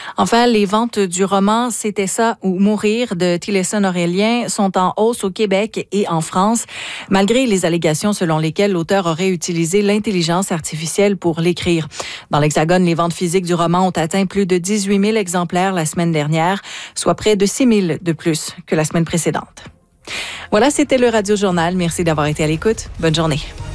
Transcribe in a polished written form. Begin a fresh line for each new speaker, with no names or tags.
Enfin, les ventes du roman C'était ça ou mourir de Tillerson Aurélien sont en hausse au Québec et en France, malgré les allégations selon lesquelles l'auteur aurait utilisé l'intelligence artificielle pour l'écrire. Dans l'Hexagone, les ventes physiques du roman ont atteint plus de 18 000 exemplaires la semaine dernière, soit près de 6 000 de plus que la semaine précédente. Voilà, c'était le Radio Journal. Merci d'avoir été à l'écoute. Bonne journée.